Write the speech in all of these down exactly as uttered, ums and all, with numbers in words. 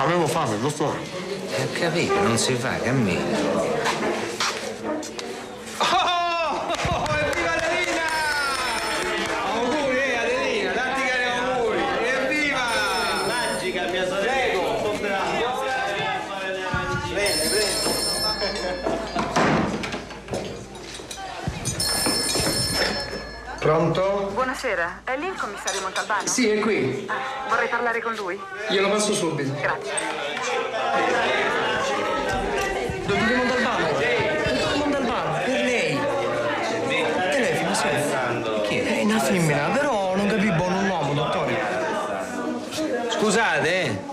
Avevo fame, dottore. Ho capito, non si fa, cammina. Oh, evviva Adelina! Auguri, eh, Adelina, tanti cari auguri! Evviva! Magica, mia sorella! Prego! Prendi, prendi! Pronto? Buonasera, è lì il commissario Montalbano? Sì, è qui. Ah, vorrei parlare con lui. Glielo passo subito. Grazie. Dottore Montalbano? Dottore Montalbano, per lei. Telefono, sì. Chi è? È una femmina, però non capivo un uomo, dottore. Scusate, eh.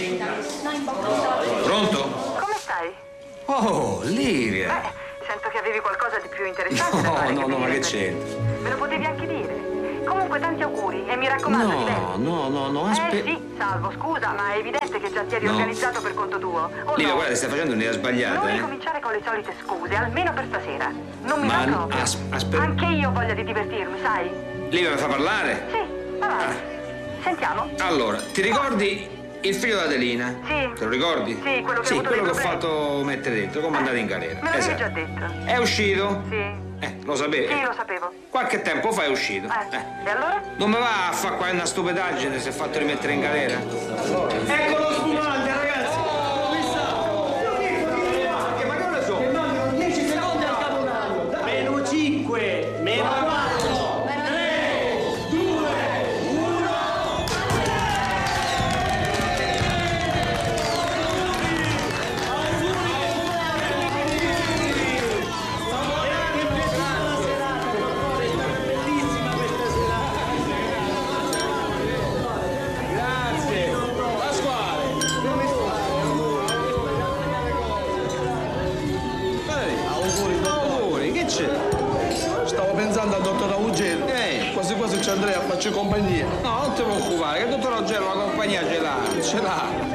Pronto? Come stai? Oh, Livia! Beh, sento che avevi qualcosa di più interessante da No, fare. no, che no, ma venire che per me. c'entra? Me lo potevi anche dire. Comunque tanti auguri e mi raccomando, No, diverti. no, no, no, Eh aspetta. sì, Salvo, scusa, ma è evidente che già ti eri No. organizzato per conto tuo. O Livia, no? guarda, stai facendo un'idea sbagliata, Non eh. ricominciare con le solite scuse, almeno per stasera. Non mi Ma va proprio. as- aspetta. Anche io ho voglia di divertirmi, sai? Livia, mi fa parlare? Sì, va bene. Sentiamo. Allora, ti ricordi il figlio di Adelina? Sì. Te lo ricordi? Sì, quello che Sì, ha avuto quello dei che ho problemi. fatto mettere dentro, come andato in galera. Me l'avevi Esatto. già detto. È uscito? Sì. Eh, lo sapevi? Sì, lo sapevo. Qualche tempo fa è uscito. Eh. Eh. E allora? Non mi va a fare qua una stupidaggine se è fatto rimettere in galera? Ecco lo spumante, ragazzi! Ma che ore sono? dieci secondi al capodanno! Meno cinque, meno quattro, tre, due, uno! Bellissima questa serata! Grazie. Pasquale. Ehi, Auguri, auguri, che c'è? Stavo pensando al dottor Augello. Ehi. Quasi quasi ci andrei a farci compagnia. No, non ti preoccupare, che il dottor Augello la compagnia ce l'ha. Ce l'ha.